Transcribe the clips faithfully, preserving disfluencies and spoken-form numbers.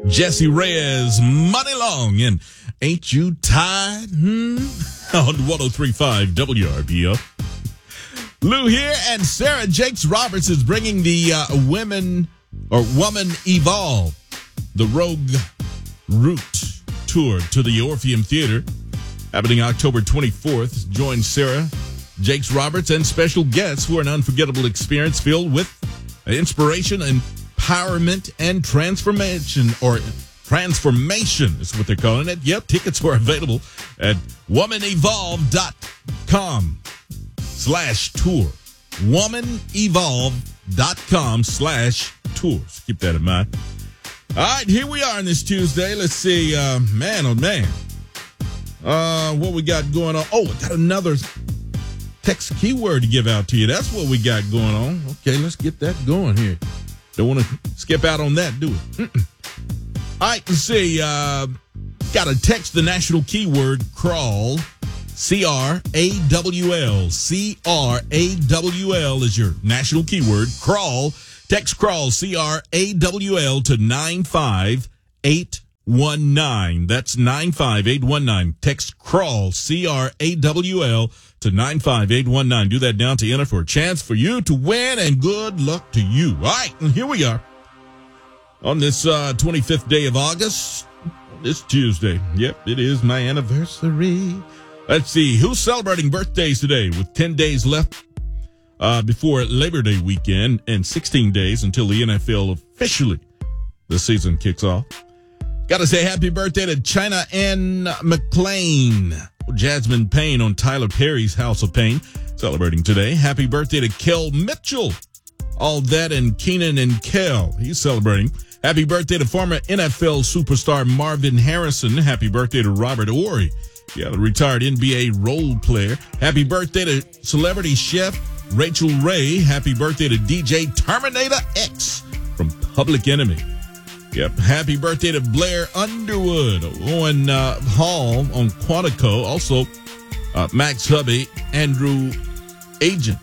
Jesse Reyes, Money Long, and Ain't You Tired? Hmm? On one oh three point five W R B O. Lou here, and Sarah Jakes Roberts is bringing the uh, Women or Woman Evolve, the Rogue Route tour to the Orpheum Theater, happening October twenty-fourth. Join Sarah Jakes Roberts and special guests for an unforgettable experience filled with inspiration, empowerment, and transformation, or transformation is what they're calling it. Yep, tickets are available at woman evolve dot com slash tour. woman evolve dot com slash tours. Keep that in mind. All right, here we are on this Tuesday. Let's see, uh, man, oh, man. Uh, what we got going on? Oh, we got another text keyword to give out to you. That's what we got going on. Okay, let's get that going here. Don't want to skip out on that, do we? Mm-mm. All right, let's see. Uh, got to text the national keyword crawl. C R A W L. C R A W L is your national keyword. Crawl. Text crawl, C R A W L, to nine five eight one nine. That's nine five eight one nine. Text crawl, C R A W L, to nine five eight one nine. Do that now to enter for a chance for you to win, and good luck to you. All right, and here we are on this uh, twenty-fifth day of August, this Tuesday. Yep, it is my anniversary. Let's see, who's celebrating birthdays today with ten days left uh, before Labor Day weekend and sixteen days until the N F L officially, the season kicks off. Got to say happy birthday to China Ann McClain. Jasmine Payne on Tyler Perry's House of Pain, celebrating today. Happy birthday to Kel Mitchell. All that and Keenan and Kel, he's celebrating. Happy birthday to former N F L superstar Marvin Harrison. Happy birthday to Robert Ory. Yeah, the retired N B A role player. Happy birthday to celebrity chef Rachel Ray. Happy birthday to D J Terminator X from Public Enemy. Yep. Happy birthday to Blair Underwood, Owen uh, Hall on Quantico. Also, uh, Max Hubby, Andrew Agent.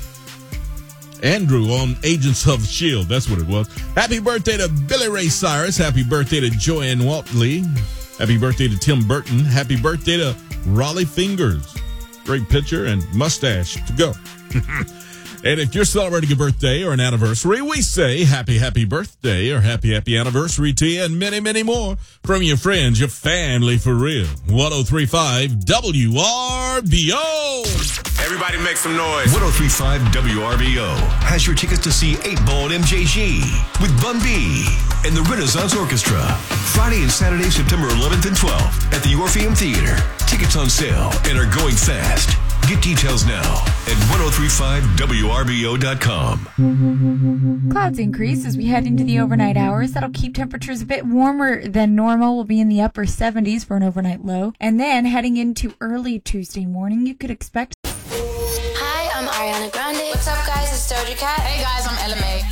Andrew on Agents of S H I E L D. That's what it was. Happy birthday to Billy Ray Cyrus. Happy birthday to Joanne Waltley. Happy birthday to Tim Burton. Happy birthday to Raleigh Fingers. Great picture and mustache to go. And if you're celebrating a birthday or an anniversary, we say happy, happy birthday or happy, happy anniversary to you, and many, many more from your friends, your family, for real. one oh three point five W R B O. Everybody make some noise. one oh three point five W R B O has your tickets to see eight ball and M J G with Bun B and the Renaissance Orchestra. Friday and Saturday, September eleventh and twelfth at the Orpheum Theater. Tickets on sale and are going fast. Get details now at one oh three point five W R B O dot com. Clouds increase as we head into the overnight hours. That'll keep temperatures a bit warmer than normal. We'll be in the upper seventies for an overnight low. And then heading into early Tuesday morning, you could expect... Hi, I'm Ariana Grande. What's up, guys? It's Doja Cat. Hey, guys, I'm Ella Mai.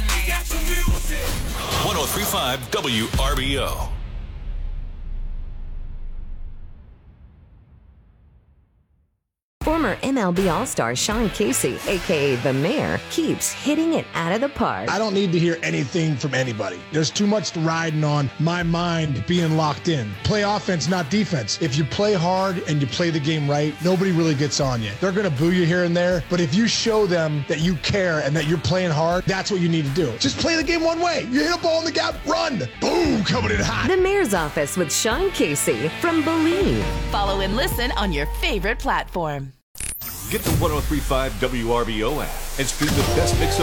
one oh three point five W R B O. Former M L B All-Star Sean Casey, a k a. The Mayor, keeps hitting it out of the park. I don't need to hear anything from anybody. There's too much riding on my mind being locked in. Play offense, not defense. If you play hard and you play the game right, nobody really gets on you. They're going to boo you here and there, but if you show them that you care and that you're playing hard, that's what you need to do. Just play the game one way. You hit a ball in the gap, run. Boom, coming in hot. The Mayor's Office with Sean Casey from Believe. Follow and listen on your favorite platform. Get the one oh three point five W R B O app and stream the best mix of